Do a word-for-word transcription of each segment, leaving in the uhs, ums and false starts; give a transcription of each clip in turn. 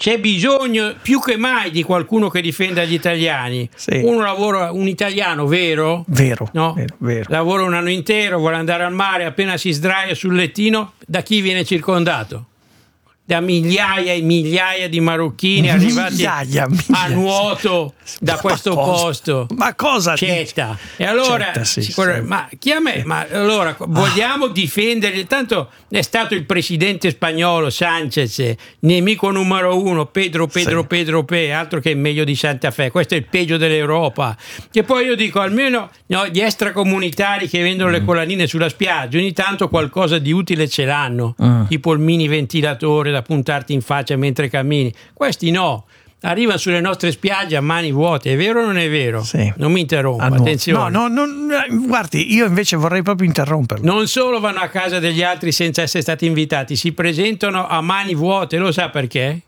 c'è bisogno più che mai di qualcuno che difenda gli italiani. Sì. Uno lavora, un italiano vero? Vero, No? vero, vero. Lavora un anno intero, vuole andare al mare, appena si sdraia sul lettino, da chi viene circondato? Da migliaia e migliaia di marocchini arrivati Migliaia, a migliaia. nuoto da Ma questo cosa? posto. Ma cosa Cetta. dici? E allora, Cetta, sì, sicur- sì. ma chi a me? Ma allora vogliamo Ah. difendere? Tanto è stato il presidente spagnolo Sanchez, nemico numero uno, Pedro, Pedro, Sì. Pedro Pe, altro che meglio di Santa Fe. Questo è il peggio dell'Europa. Che poi io dico, almeno no, gli extracomunitari che vendono Mm. le collanine sulla spiaggia, ogni tanto qualcosa di utile ce l'hanno, Mm. tipo il mini ventilatore da puntarti in faccia mentre cammini. Questi no. Arrivano sulle nostre spiagge a mani vuote, è vero o non è vero? Sì. Non mi interrompa, Ah, no. attenzione. No, no, no, guardi, io invece vorrei proprio interromperlo. Non solo vanno a casa degli altri senza essere stati invitati, si presentano a mani vuote, lo sa perché?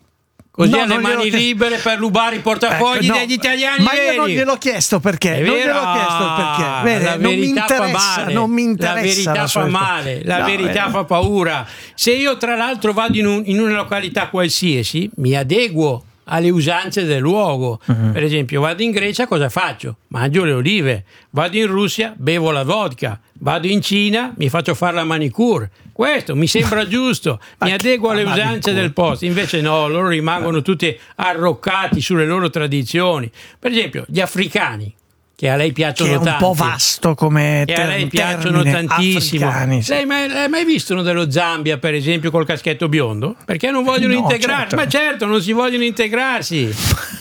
Così No, ha le non glielo mani chiesto. libere per rubare i portafogli Ecco, no. degli italiani Ma io veri. non gliel'ho chiesto perché. È Non vero? gliel'ho chiesto perché. Ah, Vede, la non mi verità fa interessa, male. non mi interessa. La verità la fa sua- male, la No, verità eh, fa paura. Se io tra l'altro vado in, un- in una località qualsiasi, mi adeguo alle usanze del luogo. Mhm. Per esempio, vado in Grecia, cosa faccio? Mangio le olive. Vado in Russia, bevo la vodka. Vado in Cina, mi faccio fare la manicure. Questo mi sembra giusto, mi Ma adeguo alle che- usanze manicure? del posto. Invece no, loro rimangono tutti arroccati sulle loro tradizioni. Per esempio, gli africani, che a lei piacciono che è un tanto. po' vasto come E a ter- lei piacciono termine, tantissimo. africani, sì. Lei mai, lei ha mai visto uno dello Zambia, per esempio, col caschetto biondo? Perché non vogliono No, integrarsi? certo. Ma certo, non si vogliono integrarsi.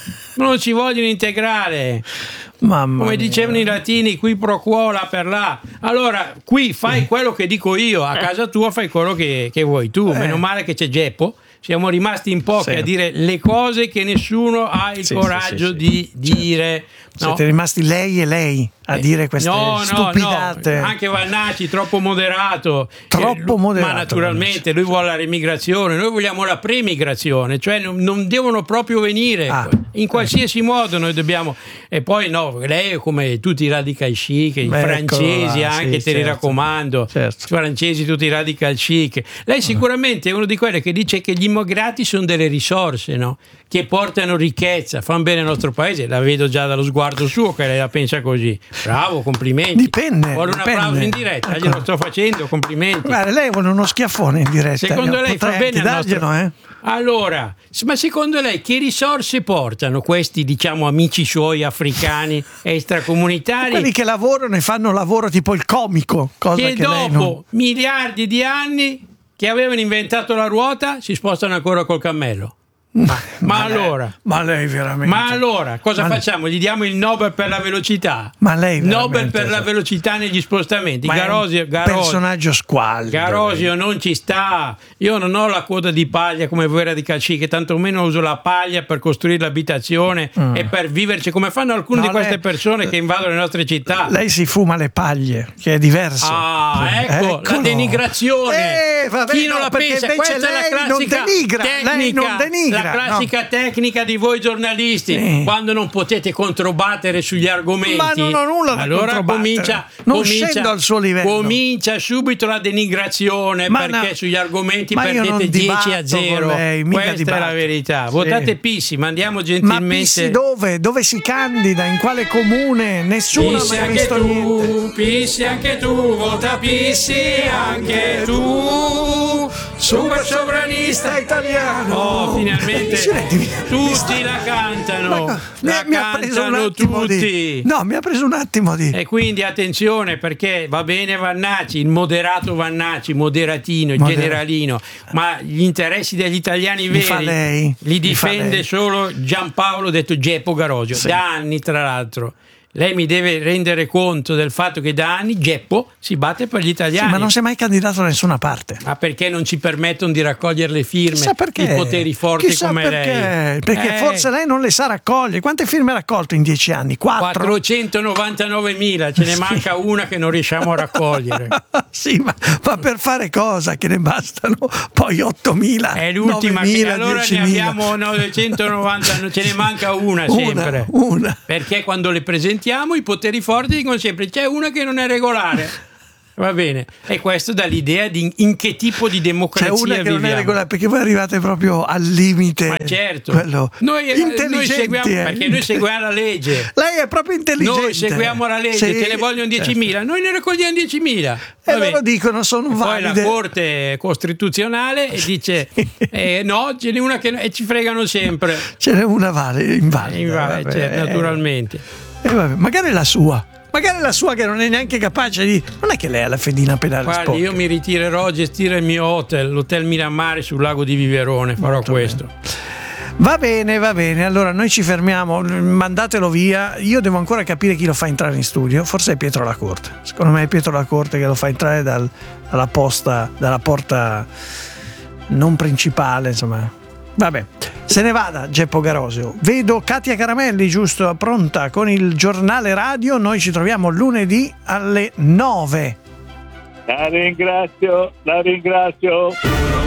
Non si vogliono integrare. Mamma Come mia. dicevano i latini, qui pro quo, là per là. Allora, qui fai quello che dico io, a casa tua fai quello che, che vuoi tu. Eh. Meno male che c'è Geppo. Siamo rimasti in pochi Sì. a dire le cose che nessuno ha il Sì, coraggio sì, sì, di dire. No? Siete rimasti lei e lei a Eh, dire queste no, no, stupidate. no, anche Vannacci troppo moderato. Troppo Eh, lui- moderato, Ma naturalmente lui vuole la remigrazione, noi vogliamo la premigrazione, cioè non, non devono proprio venire Ah, in qualsiasi modo noi dobbiamo. E poi no, lei è come tutti i radical chic, i Beh, francesi ecco, anche, sì, te li certo. raccomando, Certo. i francesi tutti i radical chic. Lei sicuramente è uno di quelli che dice che gli immigrati sono delle risorse, no? Che portano ricchezza, fanno bene al nostro paese, la vedo già dallo sguardo suo che lei la pensa così. Bravo, complimenti. Dipende, Vuole un dipende. applauso in diretta, Ecco. glielo sto facendo, complimenti. Guarda, lei vuole uno schiaffone in diretta. Secondo lei fa Potrei bene anche al nostro... darglielo, eh? Allora, s- ma secondo lei che risorse portano questi, diciamo, amici suoi africani extracomunitari Quelli che lavorano e fanno lavoro tipo il comico, cosa che, che, dopo lei non... miliardi di anni che avevano inventato la ruota si spostano ancora col cammello? Ma, ma lei- allora... ma lei veramente... Ma allora, cosa Ma- facciamo? Gli diamo il Nobel per la velocità? Ma lei Nobel veramente- per la velocità negli spostamenti. Ma è un Garosio, Garosio, personaggio squallido. Garosio non ci sta. Io non ho la coda di paglia come voi radical chic, tantomeno uso la paglia per costruire l'abitazione e per viverci come fanno alcune Mm. No, di queste lei- persone che invadono le nostre città. Lei si fuma le paglie, che è diverso. Ah, ecco, la Eccolo. denigrazione. Eh, vabbè, Chi non no, la perché pensa? invece Questa è lei la non classica denigra, tecnica, lei non denigra, la classica tecnica di voi giornalisti, Sì. quando non potete controbattere sugli argomenti. Ma non ho nulla da allora controbattere. comincia, Non comincia, scendo al suo livello. Comincia subito la denigrazione Ma perché no, sugli argomenti ma io non perdete dieci a dibatto zero. con lei, mica Questa è dibatto. la verità. Sì. Votate Pissi, mandiamo Ma gentilmente. Pissi dove? Dove si candida? In quale comune? Nessuno ha Pissi mai anche visto niente. tu, Pissi anche tu, vota Pissi anche tu, super sovranista italiano. Oh, finalmente Signore, tutti la cantano, la mi ha preso un cantano attimo tutti. di... No, mi ha preso un attimo di... E quindi attenzione, perché va bene Vannacci, il moderato Vannacci, moderatino, il Modera- generalino, ma gli interessi degli italiani veri fa lei, li mi fa difende lei. solo Giampaolo, detto Geppo Garosio, Sì. da anni tra l'altro. Lei mi deve rendere conto del fatto che da anni Geppo si batte per gli Sì, italiani. ma non si è mai candidato da nessuna parte. Ma perché non ci permettono di raccogliere le firme Chissà perché. i poteri forti Chissà come perché. lei? Perché Eh, forse lei non le sa raccogliere. Quante firme ha raccolto in dieci anni? Quattro? quattrocentonovantanovemila, ce ne Sì. manca una che non riusciamo a raccogliere. Sì, ma, ma per fare cosa? Che ne bastano poi ottomila, È l'ultima che novemila, allora ne diecimila. abbiamo novecentonovanta, ce ne manca una sempre. Una, una. Perché quando le presentiamo i poteri forti dicono sempre c'è una che non è regolare. Va bene, e questo dà l'idea di in che tipo di democrazia c'è una che viviamo. non è regolare, perché voi arrivate proprio al limite. Ma certo, quello. noi, noi seguiamo, eh. perché noi seguiamo la legge. Lei è proprio intelligente. Noi seguiamo la legge, Sì, te ne vogliono diecimila, noi ne raccogliamo diecimila. E loro dicono sono e valide. poi la Corte Costituzionale e dice eh, no, ce n'è una che e ci fregano sempre. Ce n'è una vale, invalida. Invalida, vabbè. certo, naturalmente. E vabbè, magari la sua. Magari la sua che non è neanche capace di... Non è che lei ha la fedina pedale Guardi, sporca. io mi ritirerò a gestire il mio hotel, l'Hotel Miramare sul lago di Viverone, farò Molto questo. bene. Va bene, va bene. Allora noi ci fermiamo, mandatelo via. Io devo ancora capire chi lo fa entrare in studio. Forse è Pietro Lacorte. Secondo me è Pietro Lacorte che lo fa entrare dal, dalla posta, dalla porta non principale, insomma. Vabbè, se ne vada Geppo Garosio. Vedo Katia Caramelli, giusto, pronta con il giornale radio. Noi ci troviamo lunedì alle nove. La ringrazio, la ringrazio.